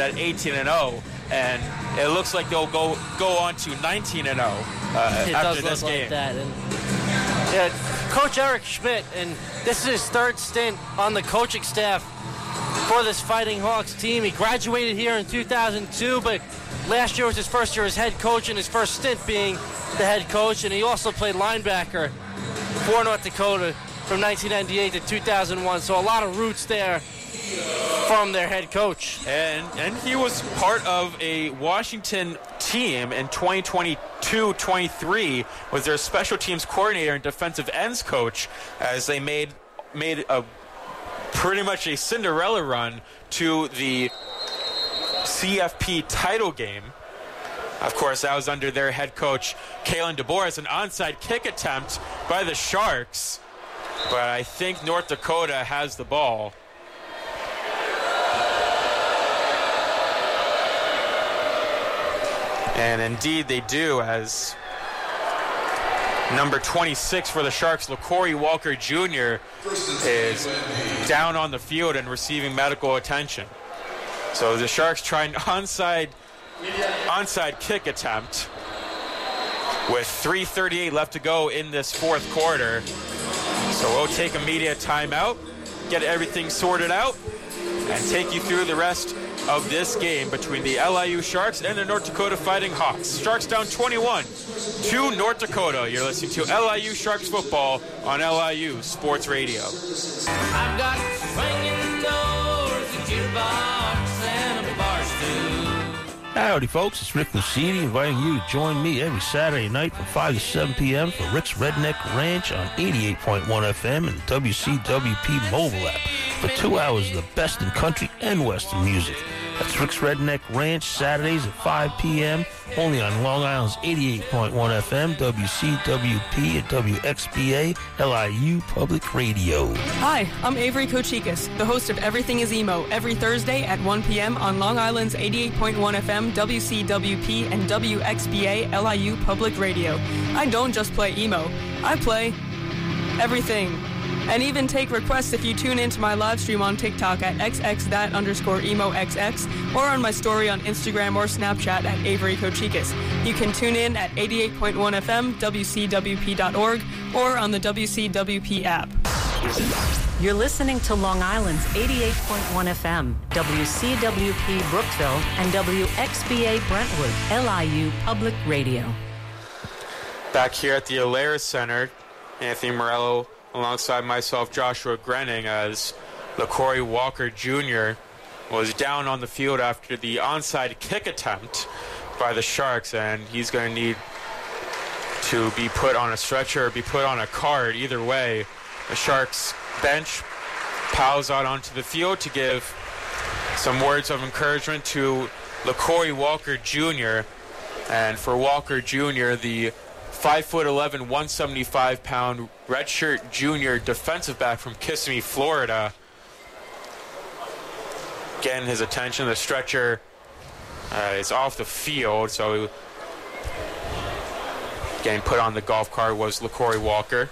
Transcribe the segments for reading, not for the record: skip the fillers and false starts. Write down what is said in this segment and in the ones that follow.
at 18-0, and it looks like they'll go on to 19-0 after this game. Like that. And, Coach Eric Schmidt, and this is his third stint on the coaching staff for this Fighting Hawks team. He graduated here in 2002, but last year was his first year as head coach and his first stint being the head coach, and he also played linebacker for North Dakota from 1998 to 2001, so a lot of roots there from their head coach. And he was part of a Washington team in 2022-23, was their special teams coordinator and defensive ends coach, as they made a pretty much a Cinderella run to the CFP title game. Of course, that was under their head coach, Kalen DeBoer, an onside kick attempt by the Sharks. But I think North Dakota has the ball. And indeed they do, as number 26 for the Sharks, LaCorey Walker Jr. is down on the field and receiving medical attention. So the Sharks try an onside kick attempt with 3:38 left to go in this fourth quarter. So we'll take a media timeout, get everything sorted out, and take you through the rest of this game between the LIU Sharks and the North Dakota Fighting Hawks. Sharks down 21 to North Dakota. You're listening to LIU Sharks football on LIU Sports Radio. I've got swinging doors, a jukebox, and a bar stool. Howdy, folks. It's Rick Lucidi inviting you to join me every Saturday night from 5 to 7 p.m. for Rick's Redneck Ranch on 88.1 FM and WCWP mobile app for 2 hours of the best in country and western music. That's Rick's Redneck Ranch, Saturdays at 5 p.m., only on Long Island's 88.1 FM, WCWP and WXBA, LIU Public Radio. Hi, I'm Avery Kochikis, the host of Everything is Emo, every Thursday at 1 p.m. on Long Island's 88.1 FM, WCWP and WXBA, LIU Public Radio. I don't just play emo, I play everything. And even take requests if you tune into my live stream on TikTok at xx_emoxx or on my story on Instagram or Snapchat at Avery Kochikis. You can tune in at 88.1 FM, WCWP.org, or on the WCWP app. You're listening to Long Island's 88.1 FM, WCWP Brookville, and WXBA Brentwood, LIU Public Radio. Back here at the Alaris Center, Anthony Morello alongside myself, Joshua Grenning, as LaCorey Walker Jr. was down on the field after the onside kick attempt by the Sharks, and he's going to need to be put on a stretcher or be put on a cart. Either way, the Sharks bench piles out onto the field to give some words of encouragement to LaCorey Walker Jr. And for Walker Jr., the 5'11", 175-pound redshirt junior defensive back from Kissimmee, Florida, getting his attention. The stretcher is off the field, so getting put on the golf cart was LaCorey Walker.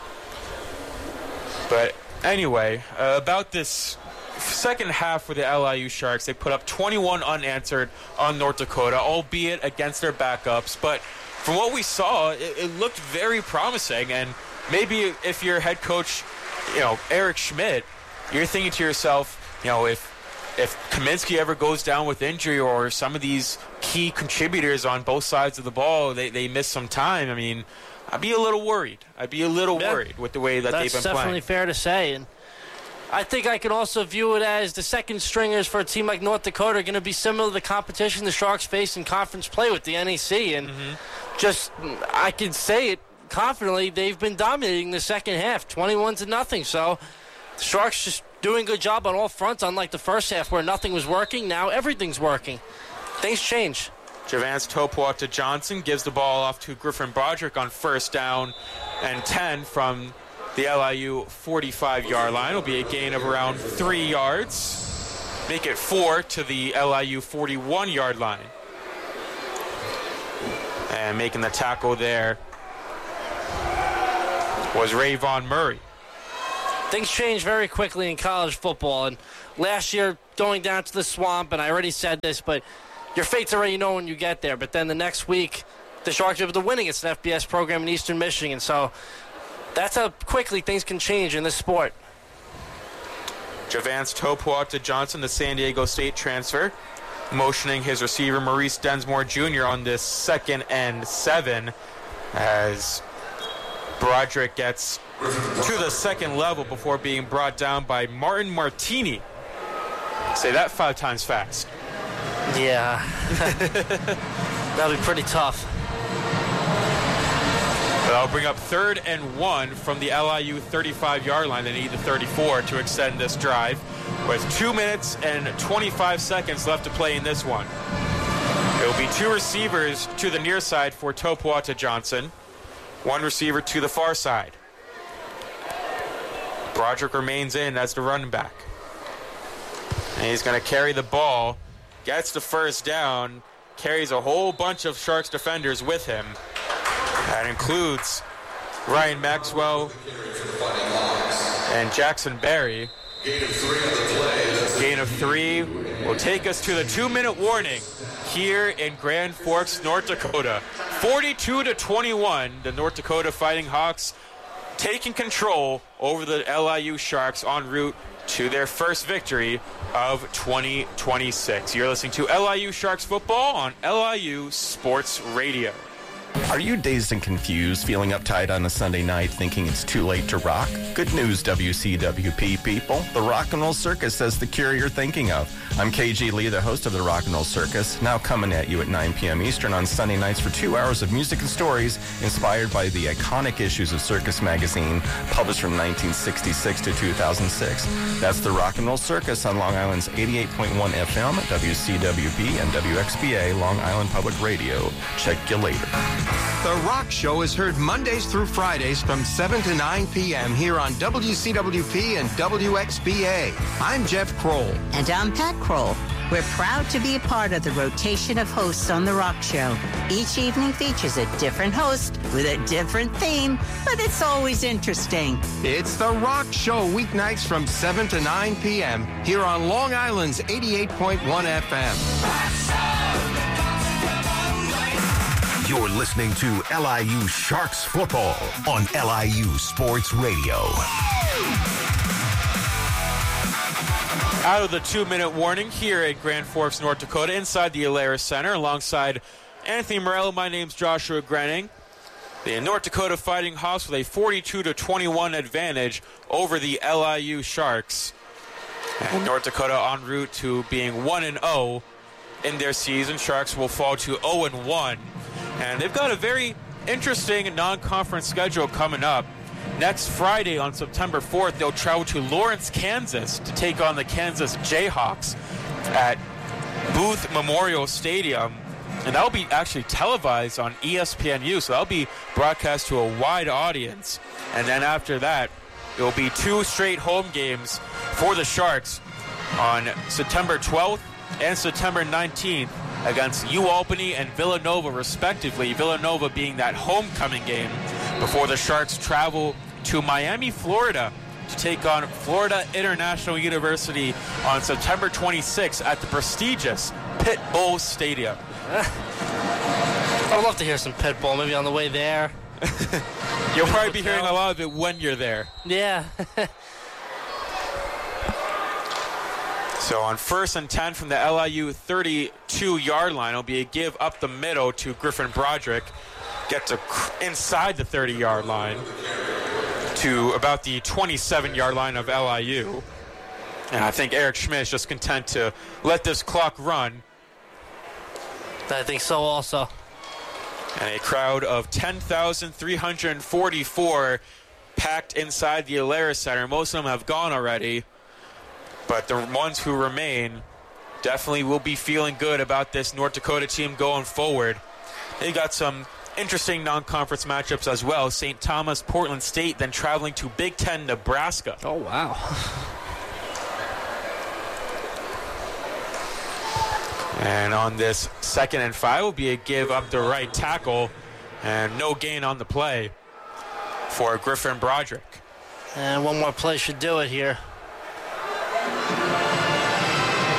But anyway, about this second half for the LIU Sharks, they put up 21 unanswered on North Dakota, albeit against their backups, but from what we saw, it looked very promising, and maybe if you're head coach, Eric Schmidt, you're thinking to yourself, if Kaminsky ever goes down with injury or some of these key contributors on both sides of the ball, they miss some time. I mean, I'd be a little worried. Worried with the way that they've been playing. That's definitely fair to say, and I think I can also view it as the second stringers for a team like North Dakota are going to be similar to the competition the Sharks face in conference play with the NEC. And I can say it confidently, they've been dominating the second half, 21-0. So the Sharks just doing a good job on all fronts, unlike the first half where nothing was working. Now everything's working. Things change. Javance Topoak to Johnson, gives the ball off to Griffin Broderick on first down and 10 from the LIU 45-yard line. Will be a gain of around 3 yards. Make it 4 to the LIU 41-yard line. And making the tackle there was Rayvon Murray. Things change very quickly in college football, and last year going down to the Swamp, and I already said this, but your fate's already known when you get there. But then the next week, the Sharks are able to win against an FBS program in Eastern Michigan. So that's how quickly things can change in this sport. Javance Topuata Johnson, the San Diego State transfer, motioning his receiver Maurice Densmore Jr. on this 2nd and 7 as Broderick gets to the second level before being brought down by Martin Martini. Say that 5 times fast. Yeah. That'll be pretty tough. But I'll bring up 3rd and 1 from the LIU 35-yard line. They need the 34 to extend this drive with 2 minutes and 25 seconds left to play in this one. It will be 2 receivers to the near side for Topuata Johnson, 1 receiver to the far side. Broderick remains in as the running back. And he's going to carry the ball, gets the first down, carries a whole bunch of Sharks defenders with him. That includes Ryan Maxwell and Jackson Berry. Gain of 3 will take us to the 2-minute warning here in Grand Forks, North Dakota. 42-21, the North Dakota Fighting Hawks taking control over the LIU Sharks en route to their first victory of 2026. You're listening to LIU Sharks football on LIU Sports Radio. Are you dazed and confused, feeling uptight on a Sunday night, thinking it's too late to rock? Good news, WCWP people. The Rock and Roll Circus has the cure you're thinking of. I'm KG Lee, the host of the Rock and Roll Circus, now coming at you at 9 p.m. Eastern on Sunday nights for 2 hours of music and stories inspired by the iconic issues of Circus magazine, published from 1966 to 2006. That's the Rock and Roll Circus on Long Island's 88.1 FM, WCWP, and WXBA, Long Island Public Radio. Check you later. The Rock Show is heard Mondays through Fridays from 7 to 9 p.m. here on WCWP and WXBA. I'm Jeff Kroll. And I'm Pat Kroll. We're proud to be a part of the rotation of hosts on The Rock Show. Each evening features a different host with a different theme, but it's always interesting. It's The Rock Show weeknights from 7 to 9 p.m. here on Long Island's 88.1 FM. You're listening to LIU Sharks football on LIU Sports Radio. Out of the 2-minute warning here at Grand Forks, North Dakota, inside the Alaris Center, alongside Anthony Morello. My name's Joshua Grenning. The North Dakota Fighting Hawks with a 42-21 advantage over the LIU Sharks. And North Dakota en route to being 1-0 in their season. Sharks will fall to 0-1. And they've got a very interesting non-conference schedule coming up. Next Friday on September 4th, they'll travel to Lawrence, Kansas to take on the Kansas Jayhawks at Booth Memorial Stadium. And that'll be actually televised on ESPNU, so that'll be broadcast to a wide audience. And then after that, it will be 2 straight home games for the Sharks on September 12th and September 19th against UAlbany and Villanova, respectively. Villanova being that homecoming game before the Sharks travel to Miami, Florida to take on Florida International University on September 26th at the prestigious Pit Bowl Stadium. I'd love to hear some Pit Bull, maybe on the way there. You'll probably be hearing a lot of it when you're there. Yeah. So on 1st and 10 from the LIU 32-yard line, it'll be a give up the middle to Griffin Broderick. Get to inside the 30-yard line to about the 27-yard line of LIU. And I think Eric Schmidt is just content to let this clock run. I think so also. And a crowd of 10,344 packed inside the Alaris Center. Most of them have gone already. But the ones who remain definitely will be feeling good about this North Dakota team going forward. They got some interesting non-conference matchups as well. St. Thomas, Portland State, then traveling to Big Ten, Nebraska. Oh, wow. And on this 2nd and 5 will be a give up the right tackle and no gain on the play for Griffin Broderick. And one more play should do it here.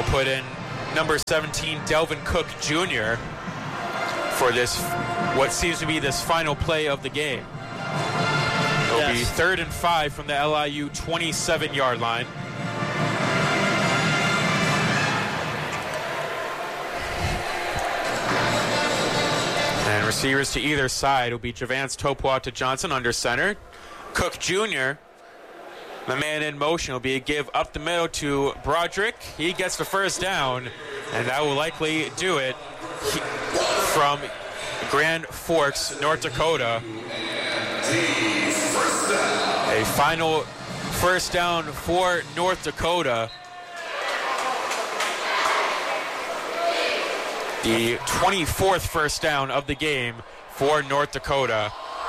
They'll put in number 17, Delvin Cook Jr. for this, what seems to be this final play of the game. It'll be 3rd and 5 from the LIU 27-yard line. And receivers to either side will be Javance Topuata Johnson under center. Cook Jr., the man in motion, will be a give up the middle to Broderick. He gets the first down, and that will likely do it from Grand Forks, North Dakota. A final first down for North Dakota. The 24th first down of the game for North Dakota.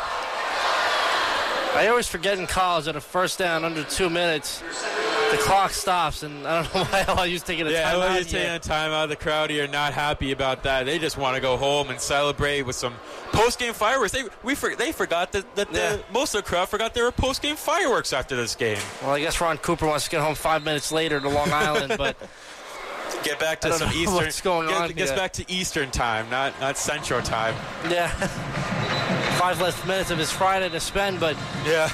I always forget in college that a first down under 2 minutes, the clock stops, and I don't know why LIU's taking a timeout. Yeah, LIU's taking a timeout. The crowd here not happy about that. They just want to go home and celebrate with some post-game fireworks. They forgot that most of the crowd forgot there were post-game fireworks after this game. Well, I guess Ron Cooper wants to get home 5 minutes later to Long Island, but get back to some Eastern. What's going on? Gets back to Eastern time, not Central time. Yeah. 5 less minutes of his Friday to spend, but yeah.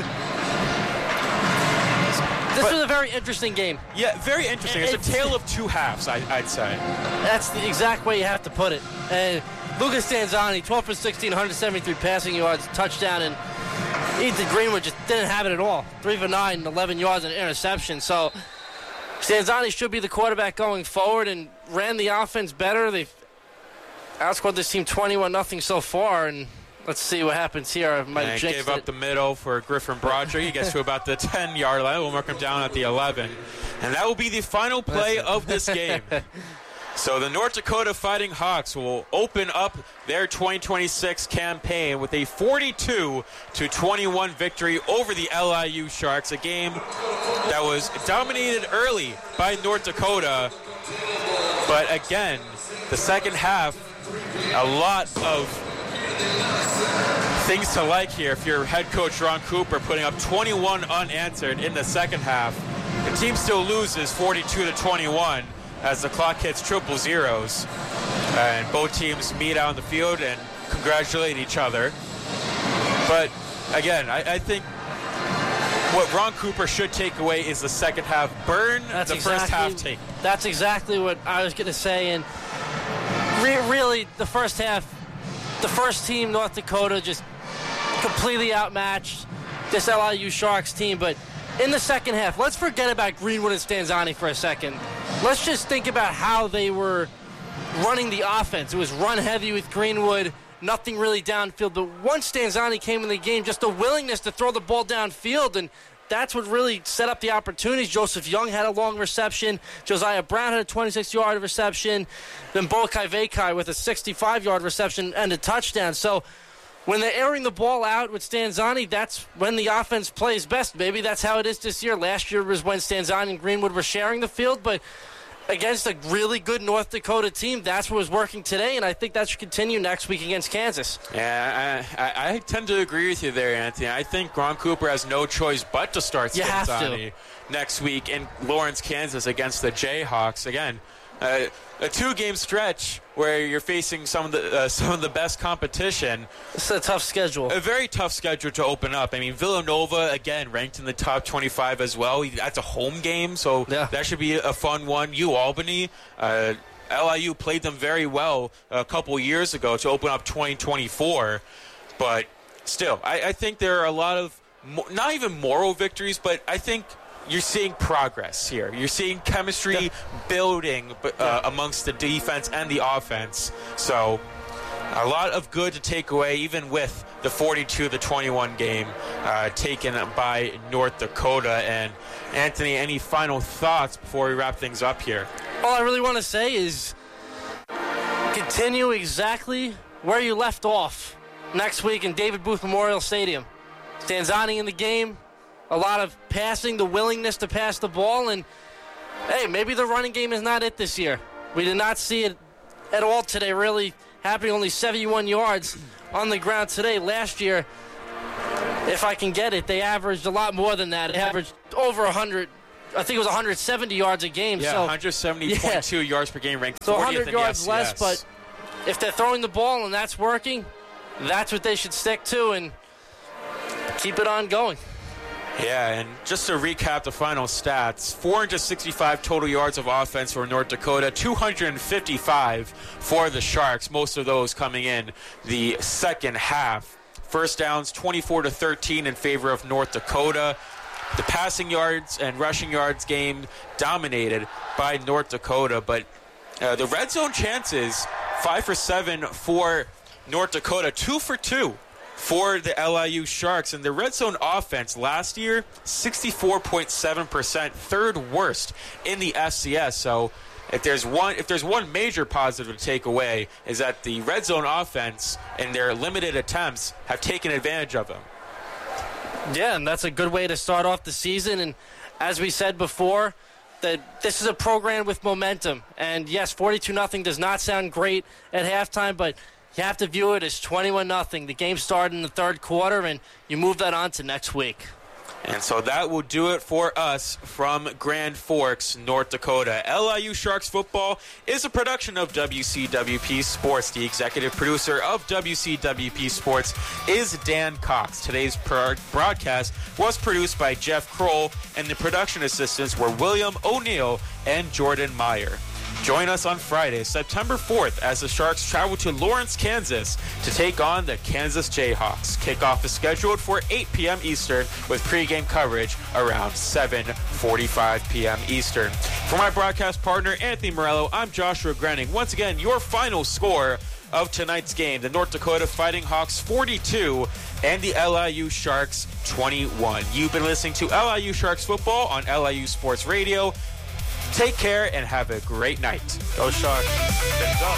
This was a very interesting game. Yeah, very interesting. It's a tale of two halves, I'd say. That's the exact way you have to put it. And Lucas Stanzani, 12 for 16, 173 passing yards, touchdown, and Ethan Greenwood just didn't have it at all. 3 for 9, 11 yards and interception. So Stanzani should be the quarterback going forward and ran the offense better. They've outscored this team 21-0 so far, and let's see what happens here. I might have gave up the middle for Griffin Broderick. He gets to about the 10-yard line. We'll mark him down at the 11. And that will be the final play of this game. So the North Dakota Fighting Hawks will open up their 2026 campaign with a 42-21 victory over the LIU Sharks, a game that was dominated early by North Dakota. But again, the second half, a lot of things to like here. If you're head coach Ron Cooper putting up 21 unanswered in the second half, the team still loses 42-21 as the clock hits triple zeros, and both teams meet out on the field and congratulate each other. But again, I think what Ron Cooper should take away is the second half burn. First half take. That's exactly what I was going to say. And really, the first half, the first team, North Dakota, just completely outmatched this LIU Sharks team. But in the second half, let's forget about Greenwood and Stanzani for a second. Let's just think about how they were running the offense. It was run heavy with Greenwood, nothing really downfield. But once Stanzani came in the game, just a willingness to throw the ball downfield, and that's what really set up the opportunities. Joseph Young had a long reception. Josiah Brown had a 26-yard reception. Then Bo Kaivekai with a 65-yard reception and a touchdown. So when they're airing the ball out with Stanzani, that's when the offense plays best. Maybe that's how it is this year. Last year was when Stanzani and Greenwood were sharing the field, but against a really good North Dakota team, that's what was working today, and I think that should continue next week against Kansas. Yeah, I tend to agree with you there, Anthony. I think Ron Cooper has no choice but to start Stanzani next week in Lawrence, Kansas against the Jayhawks. Again, a 2-game stretch where you're facing some of the best competition. It's a tough schedule. A very tough schedule to open up. I mean, Villanova, again, ranked in the top 25 as well. That's a home game, so that should be a fun one. UAlbany, LIU played them very well a couple years ago to open up 2024. But still, I think there are a lot of, not even moral victories, but I think you're seeing progress here. You're seeing chemistry building amongst the defense and the offense. So a lot of good to take away, even with the 42-21 game taken by North Dakota. And Anthony, any final thoughts before we wrap things up here? All I really want to say is continue exactly where you left off next week in David Booth Memorial Stadium. Stanzani in the game. A lot of passing, the willingness to pass the ball, and hey, maybe the running game is not it this year. We did not see it at all today, really happening. Only 71 yards on the ground today. Last year, if I can get it, they averaged a lot more than that. They averaged over 100 I think it was 170 yards a game. Yeah, so 170.2 yards per game, ranked 40th so 100 in yards the less, FCS. but if they're throwing the ball and that's working, that's what they should stick to and keep it on going. Yeah, and just to recap the final stats, 465 total yards of offense for North Dakota, 255 for the Sharks, most of those coming in the second half. First downs, 24-13 in favor of North Dakota. The passing yards and rushing yards game dominated by North Dakota, but the red zone chances, 5 for 7 for North Dakota, 2 for 2 for the LIU Sharks. And the red zone offense last year, 64.7%, third worst in the FCS. So if there's one major positive to take away, is that the red zone offense and their limited attempts have taken advantage of them. Yeah, and that's a good way to start off the season. And as we said before, that this is a program with momentum. And yes, 42-0 does not sound great at halftime, but you have to view it as 21-0. The game started in the third quarter, and you move that on to next week. And so that will do it for us from Grand Forks, North Dakota. LIU Sharks football is a production of WCWP Sports. The executive producer of WCWP Sports is Dan Cox. Today's broadcast was produced by Jeff Kroll, and the production assistants were William O'Neill and Jordan Meyer. Join us on Friday, September 4th, as the Sharks travel to Lawrence, Kansas to take on the Kansas Jayhawks. Kickoff is scheduled for 8 p.m. Eastern with pregame coverage around 7:45 p.m. Eastern. For my broadcast partner, Anthony Morello, I'm Joshua Grenning. Once again, your final score of tonight's game, the North Dakota Fighting Hawks 42 and the LIU Sharks 21. You've been listening to LIU Sharks football on LIU Sports Radio. Take care and have a great night. Go Sharks. Go.